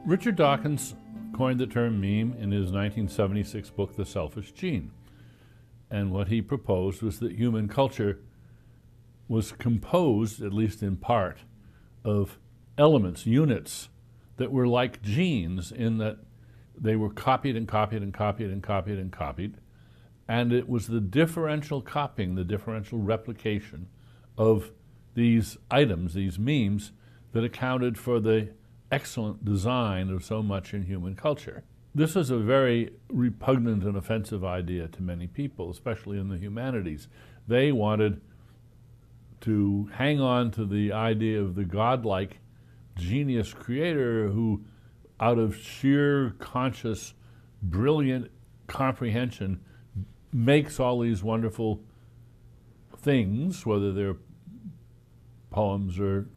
Richard Dawkins coined the term meme in his 1976 book, The Selfish Gene. And what he proposed was that human culture was composed, at least in part, of elements, units, that were like genes in that they were copied and copied and copied and copied and copied. And it was the differential copying, the differential replication of these items, these memes, that accounted for the excellent design of so much in human culture. This is a very repugnant and offensive idea to many people, especially in the humanities. They wanted to hang on to the idea of the godlike genius creator who, out of sheer conscious, brilliant comprehension, makes all these wonderful things, whether they're poems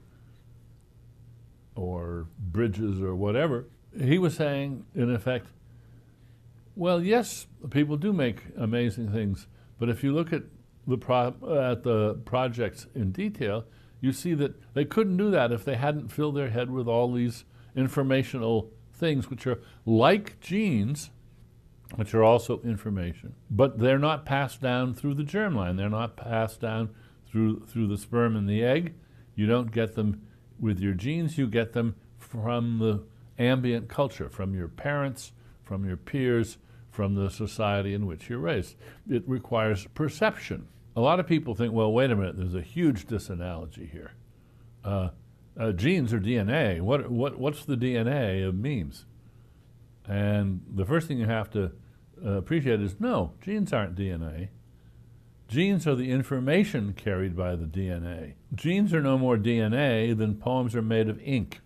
or bridges or whatever. He was saying, in effect, well, yes, people do make amazing things, but if you look at the projects in detail, you see that they couldn't do that if they hadn't filled their head with all these informational things, which are like genes, which are also information, but they're not passed down through the germline. They're not passed down through the sperm and the egg. You don't get them with your genes. You get them from the ambient culture, from your parents, from your peers, from the society in which you're raised. It requires perception. A lot of people think, well, wait a minute, there's a huge disanalogy here. Genes are DNA. What's the DNA of memes? And the first thing you have to appreciate is, no, genes aren't DNA. Genes are the information carried by the DNA. Genes are no more DNA than poems are made of ink.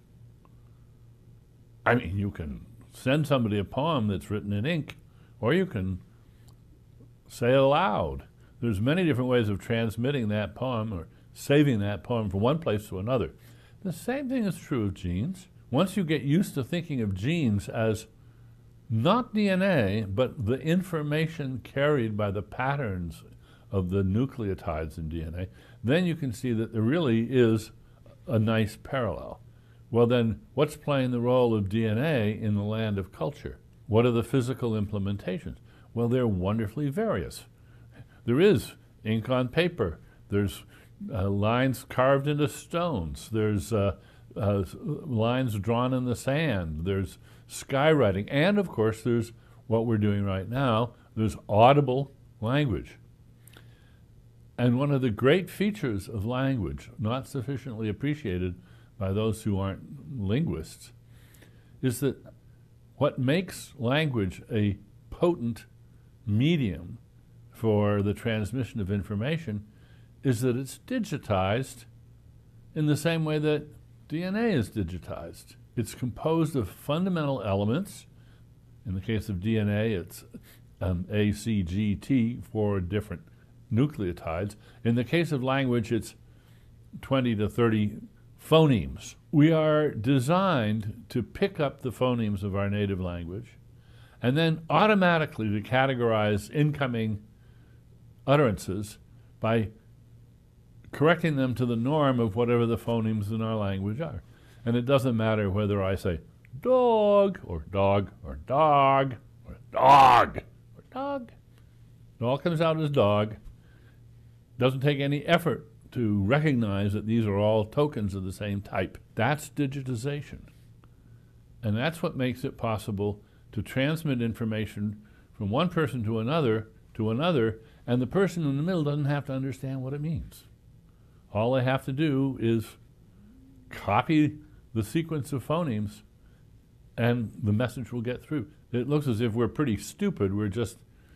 I mean, you can send somebody a poem that's written in ink, or you can say it aloud. There's many different ways of transmitting that poem or saving that poem from one place to another. The same thing is true of genes. Once you get used to thinking of genes as not DNA, but the information carried by the patterns of the nucleotides in DNA, then you can see that there really is a nice parallel. Well then, what's playing the role of DNA in the land of culture? What are the physical implementations? Well, they're wonderfully various. There is ink on paper. There's lines carved into stones. There's lines drawn in the sand. There's skywriting. And of course, there's what we're doing right now. There's audible language. And one of the great features of language, not sufficiently appreciated by those who aren't linguists, is that what makes language a potent medium for the transmission of information is that it's digitized in the same way that DNA is digitized. It's composed of fundamental elements. In the case of DNA, it's A, C, G, T, 4 different nucleotides. In the case of language, it's 20 to 30 phonemes. We are designed to pick up the phonemes of our native language and then automatically to categorize incoming utterances by correcting them to the norm of whatever the phonemes in our language are. And it doesn't matter whether I say dog or dog or dog or dog or dog. It all comes out as dog. Doesn't take any effort to recognize that these are all tokens of the same type. That's digitization. And that's what makes it possible to transmit information from one person to another, and the person in the middle doesn't have to understand what it means. All they have to do is copy the sequence of phonemes and the message will get through. It looks as if we're pretty stupid. We're just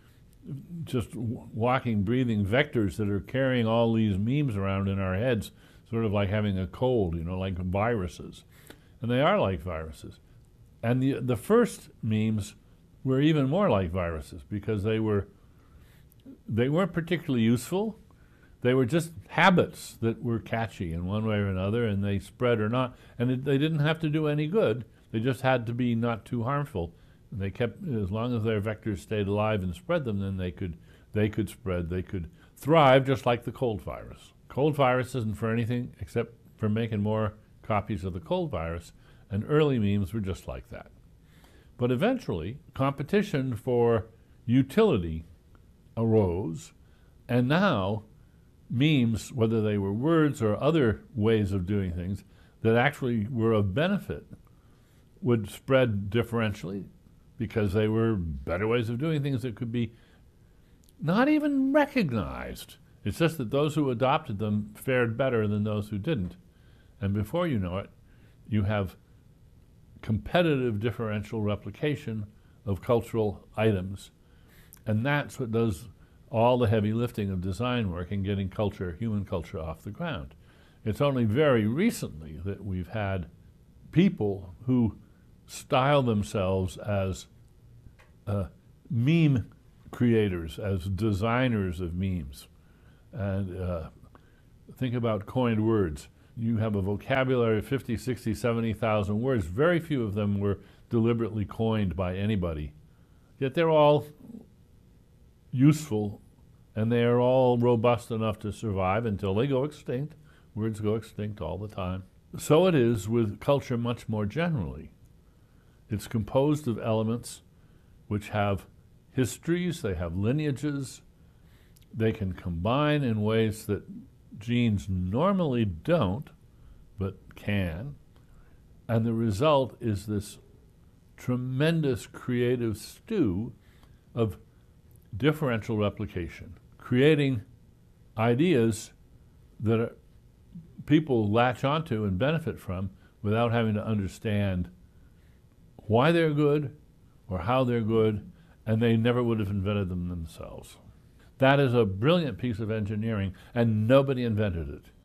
walking, breathing vectors that are carrying all these memes around in our heads, sort of like having a cold, like viruses. And they are like viruses. And the first memes were even more like viruses because they weren't particularly useful. They were just habits that were catchy in one way or another, and they spread or not. And they didn't have to do any good. They just had to be not too harmful. And they kept, as long as their vectors stayed alive and spread them, then they could spread. They could thrive just like the cold virus. Cold virus isn't for anything except for making more copies of the cold virus, and early memes were just like that. But eventually, competition for utility arose, and now memes, whether they were words or other ways of doing things that actually were of benefit, would spread differentially because they were better ways of doing things that could be not even recognized. It's just that those who adopted them fared better than those who didn't. And before you know it, you have competitive differential replication of cultural items. And that's what does all the heavy lifting of design work and getting culture, human culture, off the ground. It's only very recently that we've had people who style themselves as meme creators, as designers of memes. And think about coined words. You have a vocabulary of 50, 60, 70,000 words. Very few of them were deliberately coined by anybody. Yet they're all useful, and they are all robust enough to survive until they go extinct. Words go extinct all the time. So it is with culture much more generally. It's composed of elements which have histories, they have lineages, they can combine in ways that genes normally don't, but can. And the result is this tremendous creative stew of differential replication, creating ideas that people latch onto and benefit from without having to understand why they're good or how they're good, and they never would have invented them themselves. That is a brilliant piece of engineering, and nobody invented it.